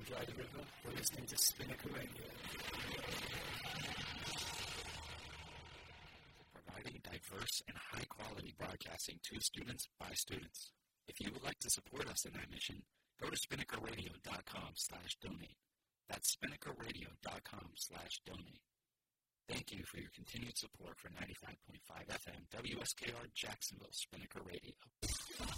dry the river. We're listening to Spinnaker Radio. Providing diverse and high-quality broadcasting to students by students. If you would like to support us in that mission, go to spinnakerradio.com/donate. That's spinnakerradio.com/donate. Thank you for your continued support for 95.5 FM WSKR Jacksonville Spinnaker Radio.